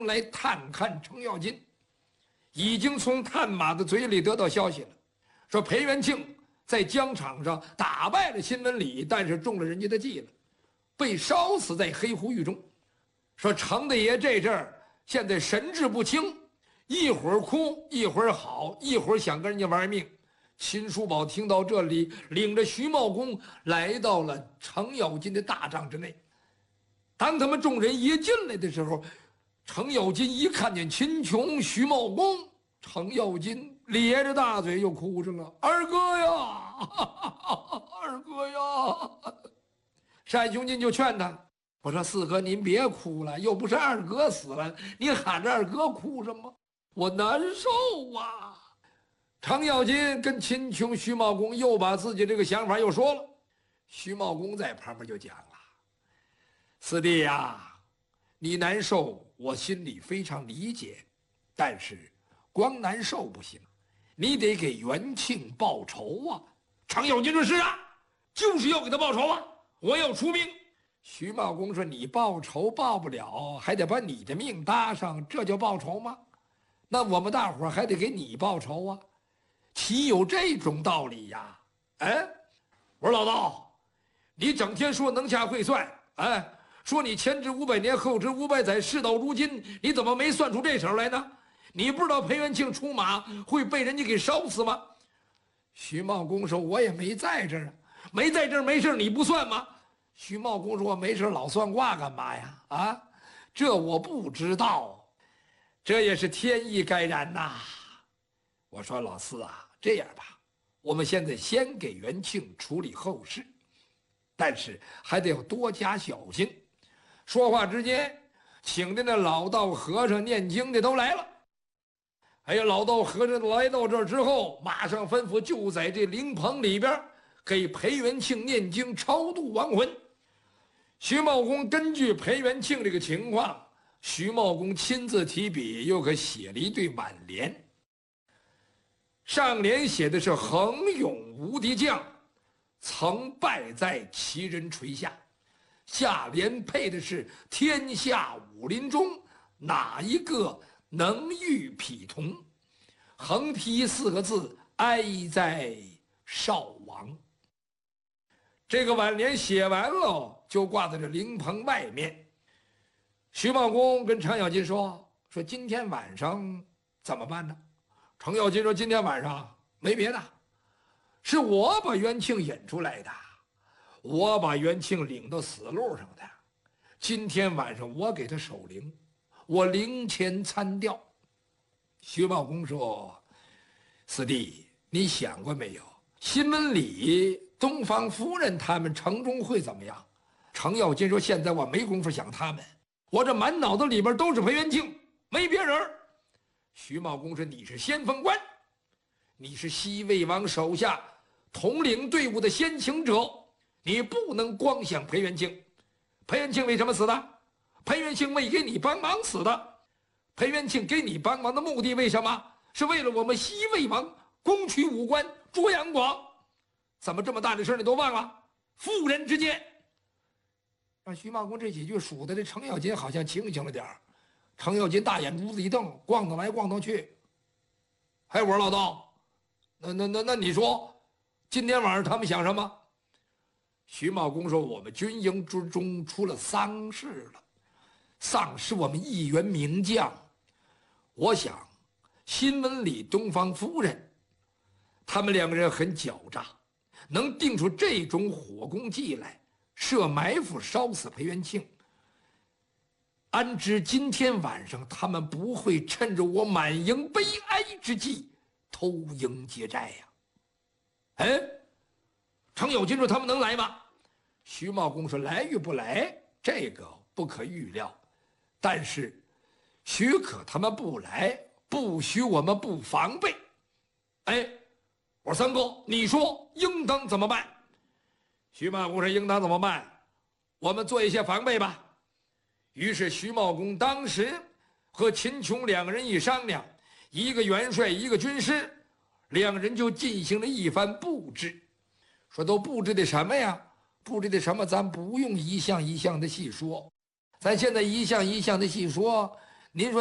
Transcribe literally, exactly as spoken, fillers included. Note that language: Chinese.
来探看程咬金，已经从探马的嘴里得到消息了，说裴元庆在疆场上打败了辛文礼，但是中了人家的计了，被烧死在黑狐峪中。说程大爷这阵儿现在神志不清，一会儿哭一会儿好，一会儿想跟人家玩命。秦叔宝听到这里，领着徐茂公来到了程咬金的大帐之内。当他们众人一进来的时候，程咬金一看见秦琼、徐茂公，程咬金咧着大嘴又哭上了：“二哥呀，二哥呀！”单雄进就劝他：“我说四哥，您别哭了，又不是二哥死了，你喊着二哥哭什么？我难受啊！”程咬金跟秦琼、徐茂公又把自己这个想法又说了。徐茂公在旁边就讲了：“四弟呀，你难受，我心里非常理解，但是光难受不行，你得给元庆报仇啊！”程咬金说：“是啊，就是要给他报仇啊，我要出兵。”徐茂公说：“你报仇报不了，还得把你的命搭上，这叫报仇吗？那我们大伙还得给你报仇啊，岂有这种道理呀？”哎，我说老道，你整天说能掐会算，哎，说你前知五百年，后知五百载，事到如今，你怎么没算出这手来呢？你不知道裴元庆出马会被人家给烧死吗？徐茂公说：“我也没在这儿啊，没在这儿没事，你不算吗？”徐茂公说：“我没事，老算卦干嘛呀？啊，这我不知道，这也是天意该然呐。”我说：“老四啊，这样吧，我们现在先给元庆处理后事，但是还得要多加小心。”说话之间，请的那老道和尚念经的都来了。哎呀，老道和尚来到这儿之后，马上吩咐就在这灵棚里边给裴元庆念经超度亡魂。徐茂公根据裴元庆这个情况，徐茂公亲自提笔，又可写了一对挽联。上联写的是恒勇无敌将，曾败在奇人麾下。下联配的是天下武林中，哪一个能御匹同？横批四个字：哀在少王。这个挽联写完了，就挂在这灵棚外面。徐茂公跟程咬金说：“说今天晚上怎么办呢？”程咬金说：“今天晚上没别的，是我把元庆引出来的，我把元庆领到死路上的。今天晚上我给他守灵，我灵前参吊。”徐茂公说：“四弟，你想过没有？辛文礼、东方夫人他们城中会怎么样？”程咬金说：“现在我没工夫想他们，我这满脑子里边都是裴元庆，没别人。”徐茂公说：“你是先锋官，你是西魏王手下统领队伍的先行者，你不能光想裴元庆。裴元庆为什么死的？裴元庆为给你帮忙死的。裴元庆给你帮忙的目的为什么？是为了我们西魏王攻取武关、捉杨广。怎么这么大的事你都忘了？妇人之见。”让徐茂公这几句数的，这程咬金好像清醒了点儿。程咬金大眼珠子一瞪，逛荡来逛荡去。“哎，我说老道，那那那那你说，今天晚上他们想什么？”徐茂公说：“我们军营之中出了丧事了，丧失我们一员名将。我想，辛文礼、东方夫人，他们两个人很狡诈，能定出这种火攻计来，设埋伏烧死裴元庆。安知今天晚上他们不会趁着我满营悲哀之际偷营劫寨呀？”哎，程咬金说：“他们能来吗？”徐茂公说：“来与不来，这个不可预料，但是许可他们不来，不许我们不防备。”哎，我说三哥，你说应当怎么办？徐茂公说：“应当怎么办？我们做一些防备吧。”于是徐茂公当时和秦琼两个人一商量，一个元帅，一个军师，两人就进行了一番布置。说都布置的什么呀？布置的什么？咱不用一项一项的细说，咱现在一项一项的细说， 您说。